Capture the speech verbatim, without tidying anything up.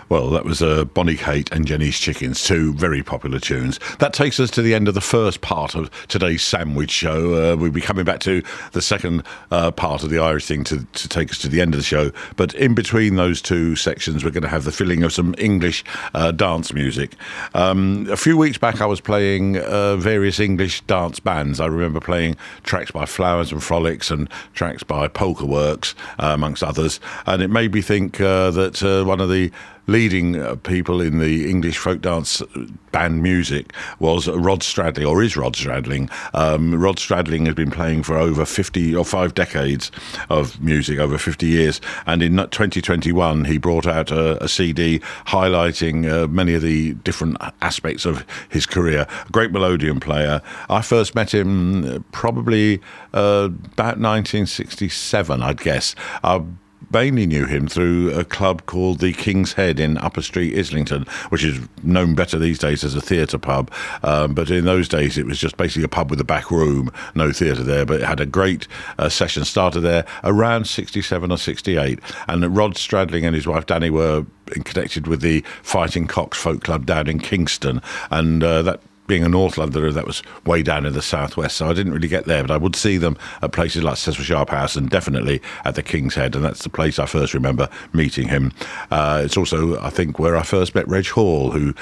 Well, that was uh, Bonnie Kate and Jenny's Chickens, two very popular tunes. That takes us to the end of the first part of today's Sandwich Show. Uh, we'll be coming back to the second uh, part of the Irish thing to, to take us to the end of the show. But in between those two sections, we're going to have the filling of some English uh, dance music. Um, a few weeks back, I was playing uh, various English dance bands. I remember playing tracks by Flowers and Frolics and tracks by Polka Works, uh, amongst others. And it made me think uh, that uh, one of the leading uh, people in the English folk dance band music was Rod Stradling, or is Rod Stradling. Um, Rod Stradling has been playing for over fifty or five decades of music, over fifty years, and in twenty twenty-one he brought out a, a C D highlighting uh, many of the different aspects of his career. A great melodeon player. I first met him probably uh, about nineteen sixty-seven, I'd guess. I mainly knew him through a club called the King's Head in Upper Street, Islington, which is known better these days as a theatre pub. Um, but in those days, it was just basically a pub with a back room, no theatre there. But it had a great uh, session started there around sixty-seven or sixty-eight. And Rod Stradling and his wife Danny were connected with the Fighting Cocks Folk Club down in Kingston. And uh, that being a North Londoner, that was way down in the southwest, so I didn't really get there, but I would see them at places like Cecil Sharp House and definitely at the King's Head, and that's the place I first remember meeting him. Uh, it's also, I think, where I first met Reg Hall, who